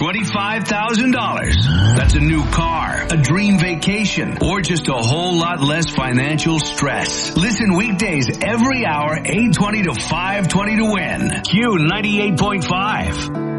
$25,000. That's a new car, a dream vacation, or just a whole lot less financial stress. Listen weekdays every hour, 8:20 to 5:20 to win. Q 98.5.